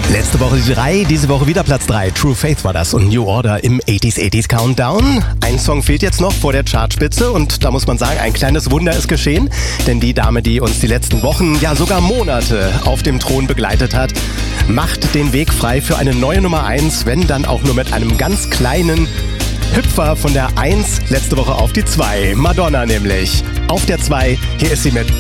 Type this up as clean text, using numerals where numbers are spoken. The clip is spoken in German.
Letzte Woche die 3, diese Woche wieder Platz 3. True Faith war das und New Order im 80s Countdown. Ein Song fehlt jetzt noch vor der Chartspitze und da muss man sagen, ein kleines Wunder ist geschehen. Denn die Dame, die uns die letzten Wochen, ja sogar Monate auf dem Thron begleitet hat, macht den Weg frei für eine neue Nummer 1, wenn dann auch nur mit einem ganz kleinen Hüpfer von der 1 letzte Woche auf die 2. Madonna nämlich. Auf der 2, hier ist sie mit